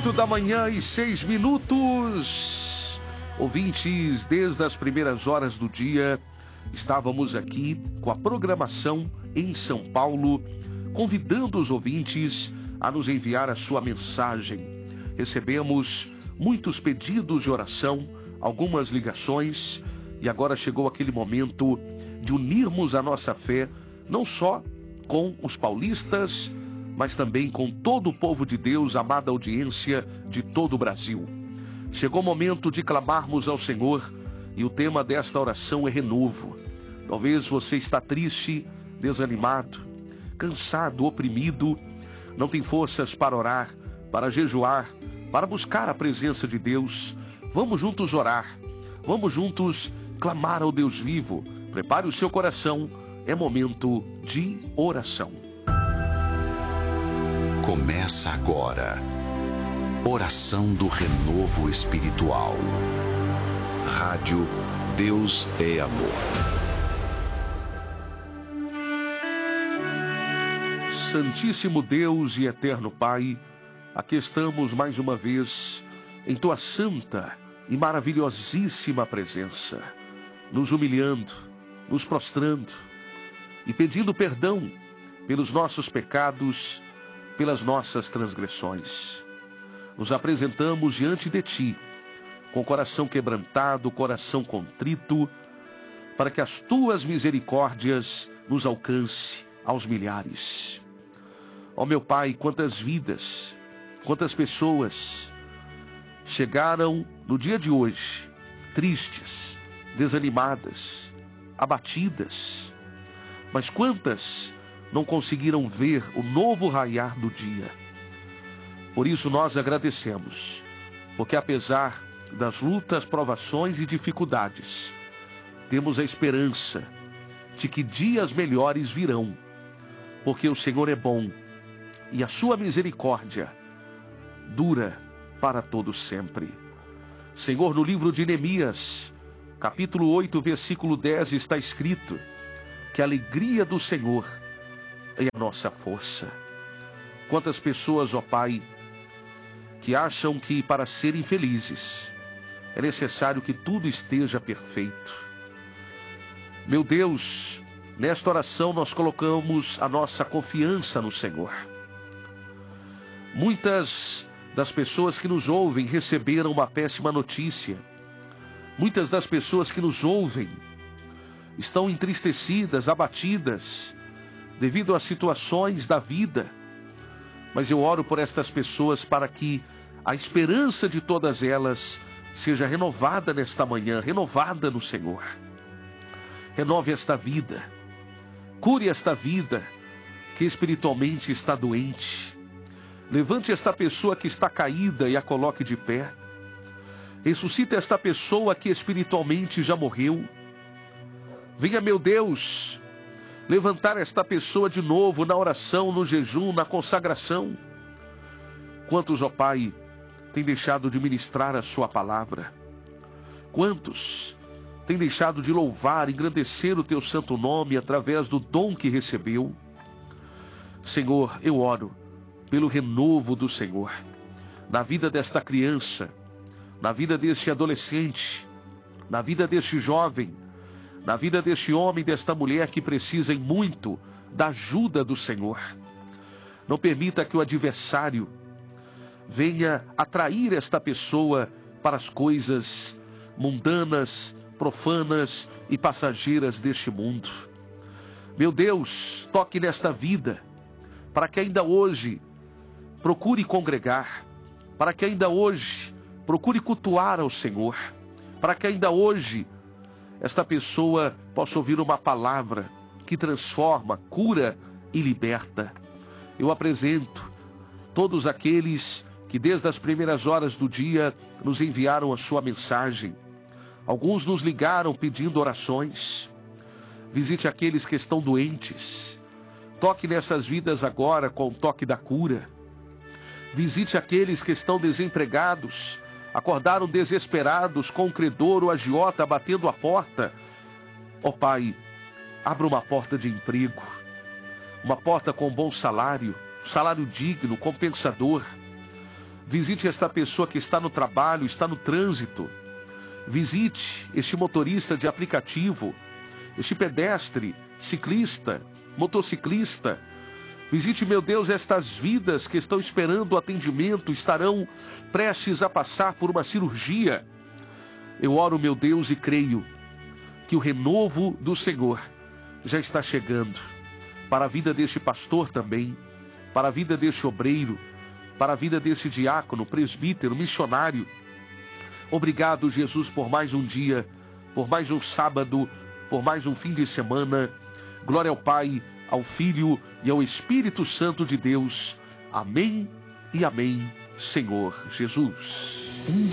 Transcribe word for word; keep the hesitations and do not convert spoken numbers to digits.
Oito da manhã e seis minutos. Ouvintes, desde as primeiras horas do dia, estávamos aqui com a programação em São Paulo, convidando os ouvintes a nos enviar a sua mensagem. Recebemos muitos pedidos de oração, algumas ligações, e agora chegou aquele momento de unirmos a nossa fé, não só com os paulistas, mas também com todo o povo de Deus, amada audiência de todo o Brasil. Chegou o momento de clamarmos ao Senhor, e o tema desta oração é renovo. Talvez você está triste, desanimado, cansado, oprimido, não tem forças para orar, para jejuar, para buscar a presença de Deus. Vamos juntos orar, vamos juntos clamar ao Deus vivo. Prepare o seu coração, é momento de oração. Começa agora, oração do renovo espiritual. Rádio Deus é Amor. Santíssimo Deus e eterno Pai, aqui estamos mais uma vez em Tua santa e maravilhosíssima presença, nos humilhando, nos prostrando e pedindo perdão pelos nossos pecados, pelas nossas transgressões. Nos apresentamos diante de Ti, com o coração quebrantado, coração contrito, para que as Tuas misericórdias nos alcance aos milhares. Ó meu Pai, quantas vidas, quantas pessoas chegaram no dia de hoje, tristes, desanimadas, abatidas, mas quantas não conseguiram ver o novo raiar do dia. Por isso nós agradecemos, porque apesar das lutas, provações e dificuldades, temos a esperança de que dias melhores virão, porque o Senhor é bom e a sua misericórdia dura para todo sempre. Senhor, no livro de Neemias, capítulo oito, versículo dez, está escrito que a alegria do Senhor é a nossa força. Quantas pessoas, ó Pai, que acham que para serem felizes é necessário que tudo esteja perfeito. Meu Deus, nesta oração nós colocamos a nossa confiança no Senhor. Muitas das pessoas que nos ouvem receberam uma péssima notícia. Muitas das pessoas que nos ouvem estão entristecidas, abatidas, devido às situações da vida. Mas eu oro por estas pessoas para que a esperança de todas elas seja renovada nesta manhã, renovada no Senhor. Renove esta vida, cure esta vida que espiritualmente está doente. Levante esta pessoa que está caída e a coloque de pé. Ressuscite esta pessoa que espiritualmente já morreu. Venha, meu Deus, levantar esta pessoa de novo na oração, no jejum, na consagração. Quantos, ó Pai, têm deixado de ministrar a sua palavra? Quantos têm deixado de louvar, engrandecer o teu santo nome através do dom que recebeu? Senhor, eu oro pelo renovo do Senhor na vida desta criança, na vida deste adolescente, na vida deste jovem, na vida deste homem, desta mulher que precisam muito da ajuda do Senhor. Não permita que o adversário venha atrair esta pessoa para as coisas mundanas, profanas e passageiras deste mundo. Meu Deus, toque nesta vida, para que ainda hoje procure congregar, para que ainda hoje procure cultuar ao Senhor, para que ainda hoje esta pessoa possa ouvir uma palavra que transforma, cura e liberta. Eu apresento todos aqueles que desde as primeiras horas do dia nos enviaram a sua mensagem. Alguns nos ligaram pedindo orações. Visite aqueles que estão doentes. Toque nessas vidas agora com o toque da cura. Visite aqueles que estão desempregados, acordaram desesperados com o credor ou agiota batendo a porta. Ó Pai, abra uma porta de emprego, uma porta com bom salário, salário digno, compensador. Visite esta pessoa que está no trabalho, está no trânsito. Visite este motorista de aplicativo, este pedestre, ciclista, motociclista. Visite, meu Deus, estas vidas que estão esperando o atendimento, estarão prestes a passar por uma cirurgia. Eu oro, meu Deus, e creio que o renovo do Senhor já está chegando para a vida deste pastor também, para a vida deste obreiro, para a vida desse diácono, presbítero, missionário. Obrigado, Jesus, por mais um dia, por mais um sábado, por mais um fim de semana. Glória ao Pai, ao Filho e ao Espírito Santo de Deus. Amém e amém, Senhor Jesus.